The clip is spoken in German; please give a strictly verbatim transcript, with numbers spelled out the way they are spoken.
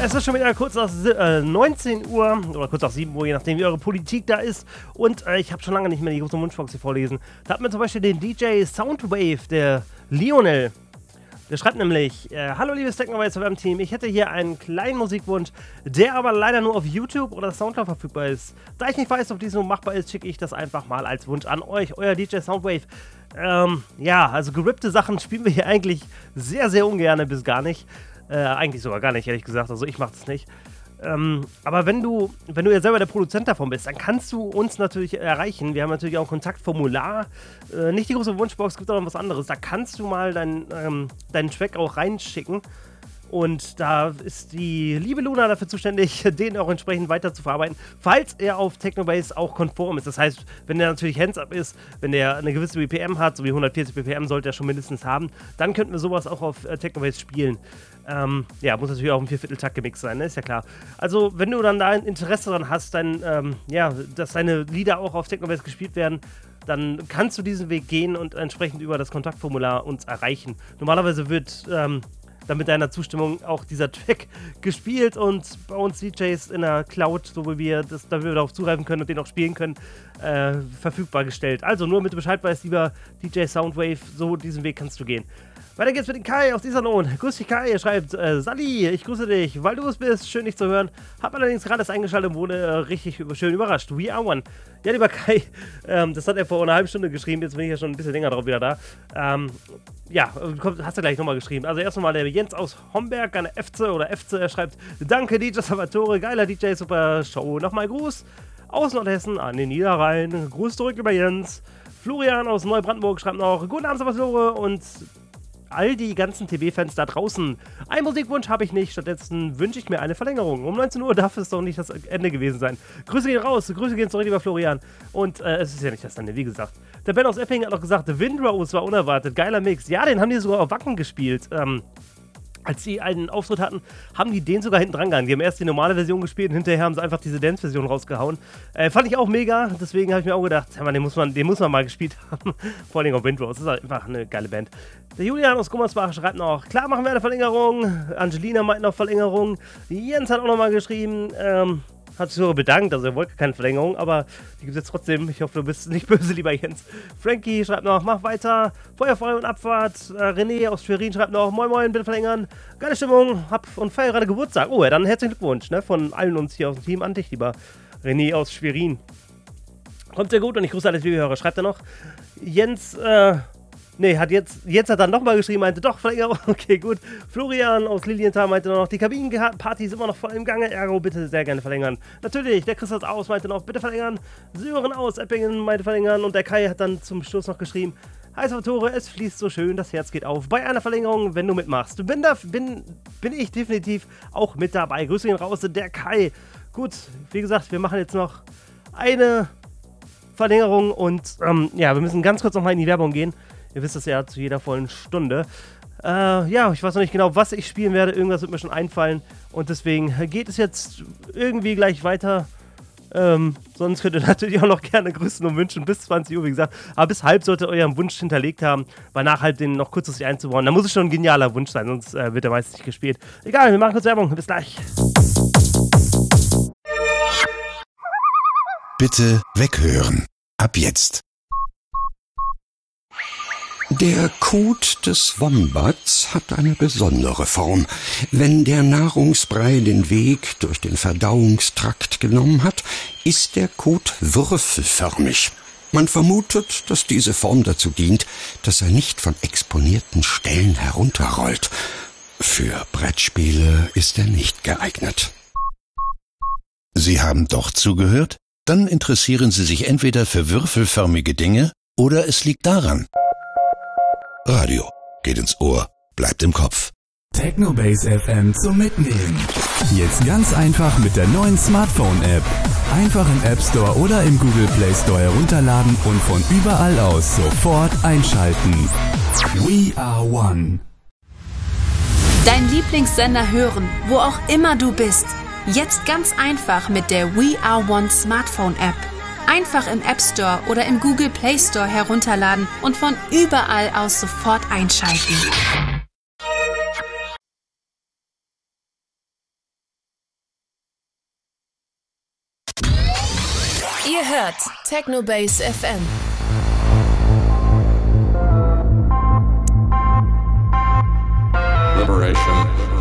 Es ist schon wieder kurz nach äh, neunzehn Uhr oder kurz nach sieben Uhr, je nachdem wie eure Politik da ist. Und äh, ich habe schon lange nicht mehr die große Wunschbox hier vorlesen. Da hat man zum Beispiel den D J Soundwave, der Lionel. Der schreibt nämlich, äh, hallo liebes Techno-Team, ich hätte hier einen kleinen Musikwunsch, der aber leider nur auf YouTube oder Soundcloud verfügbar ist. Da ich nicht weiß, ob dies nun machbar ist, schicke ich das einfach mal als Wunsch an euch, euer D J Soundwave. Ähm, ja, also gerippte Sachen spielen wir hier eigentlich sehr, sehr ungern bis gar nicht. Äh, eigentlich sogar gar nicht, ehrlich gesagt, also ich mache das nicht. Ähm, aber wenn du, wenn du ja selber der Produzent davon bist, dann kannst du uns natürlich erreichen. Wir haben natürlich auch ein Kontaktformular. Äh, nicht die große Wunschbox, gibt auch noch was anderes. Da kannst du mal dein, ähm, deinen Track auch reinschicken. Und da ist die liebe Luna dafür zuständig, den auch entsprechend weiter zu verarbeiten, falls er auf Technobase auch konform ist. Das heißt, wenn der natürlich Hands-up ist, wenn der eine gewisse B P M hat, so wie hundertvierzig B P M sollte er schon mindestens haben, dann könnten wir sowas auch auf äh, Technobase spielen. Ähm, ja, muss natürlich auch im Viervierteltakt gemixt sein, ne? Ist ja klar. Also, wenn du dann da ein Interesse daran hast, dann, ähm, ja, dass deine Lieder auch auf Technobase gespielt werden, dann kannst du diesen Weg gehen und entsprechend über das Kontaktformular uns erreichen. Normalerweise wird ähm, dann mit deiner Zustimmung auch dieser Track gespielt und bei uns D Js in der Cloud, so wie wir das, damit wir darauf zugreifen können und den auch spielen können, äh, verfügbar gestellt. Also nur damit du Bescheid weißt, lieber D J Soundwave, so diesen Weg kannst du gehen. Weiter geht's mit dem Kai aus dieser Lohn. Grüß dich Kai, er schreibt, äh, Sally, ich grüße dich, weil du es bist, schön dich zu hören. Hab allerdings gerade das eingeschaltet und wurde äh, richtig über, schön überrascht. We are one. Ja, lieber Kai, ähm, das hat er vor einer halben Stunde geschrieben, jetzt bin ich ja schon ein bisschen länger drauf wieder da. Ähm, ja, komm, hast du gleich nochmal geschrieben. Also erst nochmal der Jens aus Homberg, eine Efze oder Efze, er schreibt, danke D J Salvatore, geiler D J, super Show. Nochmal Gruß aus Nordhessen an den Niederrhein. Gruß zurück über Jens. Florian aus Neubrandenburg schreibt noch, guten Abend Salvatore und all die ganzen T V-Fans da draußen. Einen Musikwunsch habe ich nicht, stattdessen wünsche ich mir eine Verlängerung. Um neunzehn Uhr darf es doch nicht das Ende gewesen sein. Grüße gehen raus, Grüße gehen zurück, lieber Florian. Und äh, es ist ja nicht das Ende, wie gesagt. Der Ben aus Epping hat noch gesagt, Windrose war unerwartet, geiler Mix. Ja, den haben die sogar auf Wacken gespielt. Ähm, als sie einen Auftritt hatten, haben die den sogar hinten dran gegangen. Die haben erst die normale Version gespielt und hinterher haben sie einfach diese Dance-Version rausgehauen. Äh, fand ich auch mega, deswegen habe ich mir auch gedacht, den muss man, den muss man mal gespielt haben. Vor allem auf Windrose, das ist halt einfach eine geile Band. Der Julian aus Gummersbach schreibt noch, klar machen wir eine Verlängerung. Angelina meint noch Verlängerung. Jens hat auch nochmal geschrieben, ähm, hat sich sogar bedankt, also er wollte keine Verlängerung, aber die gibt es jetzt trotzdem. Ich hoffe, du bist nicht böse, lieber Jens. Frankie schreibt noch, mach weiter. Feuerfrei und Abfahrt. Äh, René aus Schwerin schreibt noch, moin moin, bitte verlängern. Geile Stimmung, hab und feiere gerade Geburtstag. Oh ja, dann herzlichen Glückwunsch, ne, von allen uns hier aus dem Team an dich, lieber René aus Schwerin. Kommt sehr gut und ich grüße alle Videohörer. Schreibt er noch, Jens, äh, Nee, hat jetzt, jetzt hat er nochmal geschrieben, meinte doch, Verlängerung, okay, gut. Florian aus Lilienthal meinte noch, die Kabinenparty ist immer noch voll im Gange, ergo bitte sehr gerne verlängern. Natürlich, der Christus aus meinte noch, bitte verlängern. Sören aus Eppingen meinte verlängern und der Kai hat dann zum Schluss noch geschrieben, hi Salvatore, es fließt so schön, das Herz geht auf. Bei einer Verlängerung, wenn du mitmachst. Bin, da, bin, bin ich definitiv auch mit dabei. Grüße ihn raus, der Kai. Gut, wie gesagt, wir machen jetzt noch eine Verlängerung und ähm, ja, wir müssen ganz kurz nochmal in die Werbung gehen. Ihr wisst es ja zu jeder vollen Stunde. Äh, ja, ich weiß noch nicht genau, was ich spielen werde. Irgendwas wird mir schon einfallen. Und deswegen geht es jetzt irgendwie gleich weiter. Ähm, sonst könnt ihr natürlich auch noch gerne grüßen und wünschen bis zwanzig Uhr, wie gesagt. Aber bis halb solltet ihr euren Wunsch hinterlegt haben, weil nach halb den noch kurzfristig einzubauen. Da muss es schon ein genialer Wunsch sein, sonst äh, wird er meistens nicht gespielt. Egal, wir machen kurz Werbung. Bis gleich. Bitte weghören. Ab jetzt. Der Kot des Wombats hat eine besondere Form. Wenn der Nahrungsbrei den Weg durch den Verdauungstrakt genommen hat, ist der Kot würfelförmig. Man vermutet, dass diese Form dazu dient, dass er nicht von exponierten Stellen herunterrollt. Für Brettspiele ist er nicht geeignet. Sie haben doch zugehört? Dann interessieren Sie sich entweder für würfelförmige Dinge oder es liegt daran. Radio geht ins Ohr, bleibt im Kopf. Technobase F M zum Mitnehmen. Jetzt ganz einfach mit der neuen Smartphone-App. Einfach im App Store oder im Google Play Store herunterladen und von überall aus sofort einschalten. We are one. Dein Lieblingssender hören, wo auch immer du bist. Jetzt ganz einfach mit der We Are One Smartphone-App. Einfach im App Store oder im Google Play Store herunterladen und von überall aus sofort einschalten. Ihr hört Technobase F M. Liberation.